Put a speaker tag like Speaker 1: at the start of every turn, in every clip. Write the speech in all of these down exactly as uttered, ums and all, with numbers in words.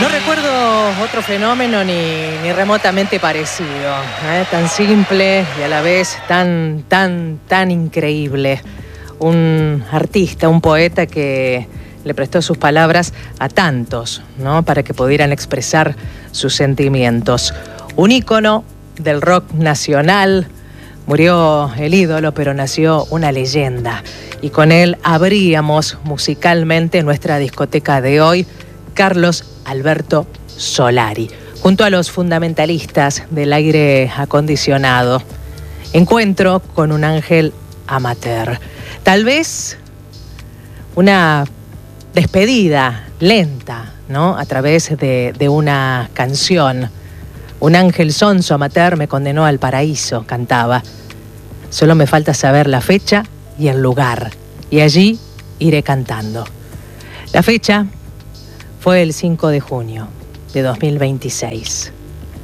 Speaker 1: No recuerdo otro fenómeno ni, ni remotamente parecido, ¿eh? Tan simple y a la vez tan, tan, tan increíble. Un artista, un poeta que le prestó sus palabras a tantos, ¿no? Para que pudieran expresar sus sentimientos. Un ícono del rock nacional. Murió el ídolo, pero nació una leyenda. Y con él abríamos musicalmente nuestra discoteca de hoy, Carlos Alberto Solari, junto a los fundamentalistas del aire acondicionado. Encuentro con un ángel amateur. Tal vez una despedida lenta, ¿no? A través de, de una canción. Un ángel sonso amateur me condenó al paraíso, cantaba. Solo me falta saber la fecha y el lugar. Y allí iré cantando. La fecha fue el cinco de junio de dos mil veintiséis.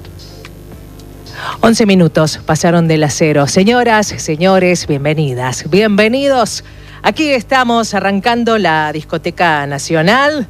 Speaker 1: once minutos pasaron de las cero. Señoras, señores, bienvenidas, bienvenidos. Aquí estamos arrancando la Discoteca Nacional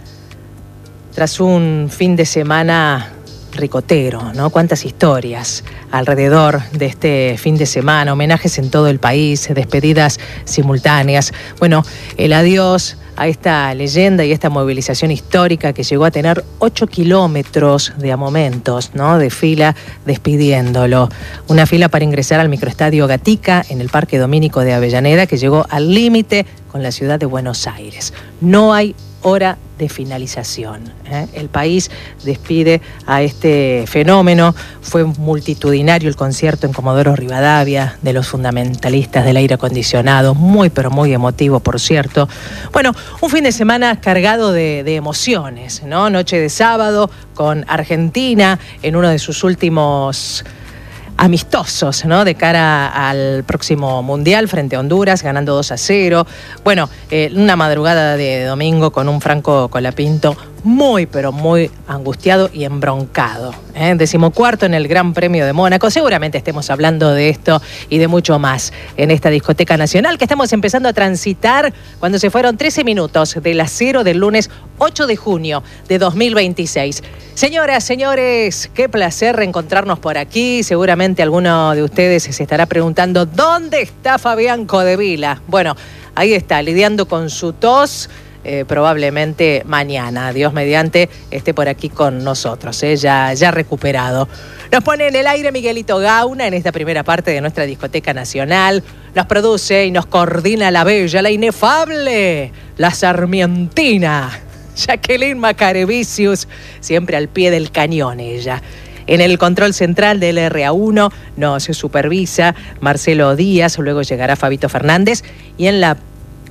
Speaker 1: tras un fin de semana ricotero, ¿no? Cuántas historias alrededor de este fin de semana, homenajes en todo el país, despedidas simultáneas. Bueno, el adiós a esta leyenda y esta movilización histórica que llegó a tener ocho kilómetros de a momentos, ¿no? De fila despidiéndolo. Una fila para ingresar al microestadio Gatica en el Parque Domínico de Avellaneda que llegó al límite con la ciudad de Buenos Aires. No hay hora de finalización, ¿eh? El país despide a este fenómeno. Fue multitudinario el concierto en Comodoro Rivadavia de los fundamentalistas del aire acondicionado, muy pero muy emotivo, por cierto. Bueno, un fin de semana cargado de, de emociones, ¿no? Noche de sábado con Argentina en uno de sus últimos amistosos, ¿no? De cara al próximo Mundial frente a Honduras, ganando dos a cero. Bueno, eh, una madrugada de domingo con un Franco Colapinto muy, pero muy angustiado y embroncado. ¿eh? Decimocuarto en el Gran Premio de Mónaco. Seguramente estemos hablando de esto y de mucho más en esta Discoteca Nacional que estamos empezando a transitar cuando se fueron trece minutos de las cero del lunes ocho de junio de dos mil veintiséis. Señoras, señores, qué placer reencontrarnos por aquí. Seguramente alguno de ustedes se estará preguntando ¿dónde está Fabián Codevila? Bueno, ahí está, lidiando con su tos. Eh, probablemente mañana, Dios mediante, esté por aquí con nosotros, eh, ya, ya recuperado. Nos pone en el aire Miguelito Gauna en esta primera parte de nuestra Discoteca Nacional. Nos produce y nos coordina la bella, la inefable, la sarmientina, Jacqueline Macarevicius, siempre al pie del cañón ella. En el control central del R A uno nos supervisa Marcelo Díaz, luego llegará Fabito Fernández y en la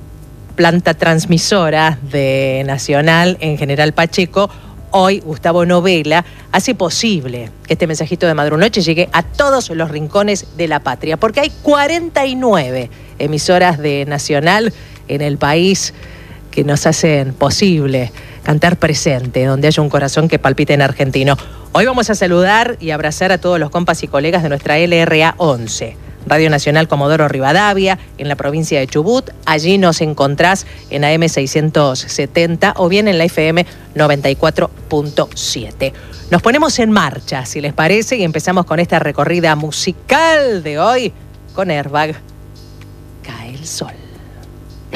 Speaker 1: planta transmisora de Nacional en General Pacheco, hoy Gustavo Novela hace posible que este mensajito de Madrunoche llegue a todos los rincones de la patria, porque hay cuarenta y nueve emisoras de Nacional en el país que nos hacen posible cantar presente, donde haya un corazón que palpite en argentino. Hoy vamos a saludar y abrazar a todos los compas y colegas de nuestra L R A once. Radio Nacional Comodoro Rivadavia, en la provincia de Chubut. Allí nos encontrás en A M seiscientos setenta o bien en la F M noventa y cuatro punto siete. Nos ponemos en marcha, si les parece, y empezamos con esta recorrida musical de hoy con Airbag. Cae el sol.